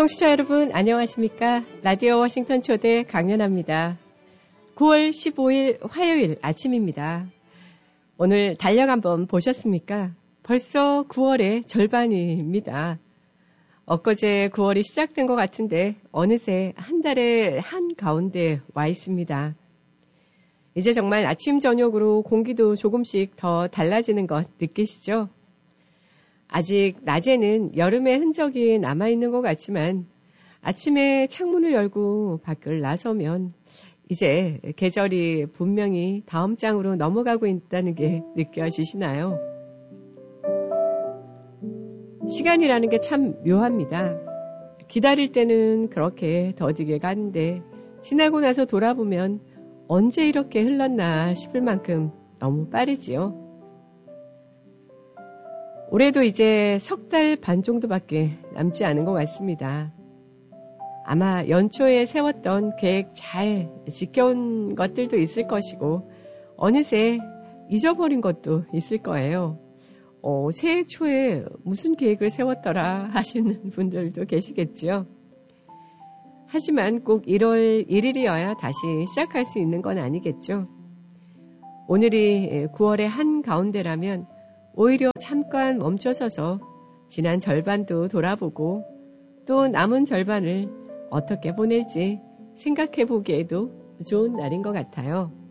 청취자 여러분 안녕하십니까? 라디오 워싱턴 초대 강연합니다. 9월 15일 화요일 아침입니다. 오늘 달력 한번 보셨습니까? 벌써 9월의 절반입니다. 엊그제 9월이 시작된 것 같은데 어느새 한 달의 한가운데 와 있습니다. 이제 정말 아침 저녁으로 공기도 조금씩 더 달라지는 것 느끼시죠? 아직 낮에는 여름의 흔적이 남아있는 것 같지만 아침에 창문을 열고 밖을 나서면 이제 계절이 분명히 다음 장으로 넘어가고 있다는 게 느껴지시나요? 시간이라는 게 참 묘합니다. 기다릴 때는 그렇게 더디게 가는데 지나고 나서 돌아보면 언제 이렇게 흘렀나 싶을 만큼 너무 빠르지요. 올해도 이제 석 달 반 정도밖에 남지 않은 것 같습니다. 아마 연초에 세웠던 계획 잘 지켜온 것들도 있을 것이고 어느새 잊어버린 것도 있을 거예요. 새해 초에 무슨 계획을 세웠더라 하시는 분들도 계시겠지요. 하지만 꼭 1월 1일이어야 다시 시작할 수 있는 건 아니겠죠. 오늘이 9월의 한가운데라면 오히려 잠깐 멈춰서서 지난 절반도 돌아보고 또 남은 절반을 어떻게 보낼지 생각해 보기에도 좋은 날인 것 같아요.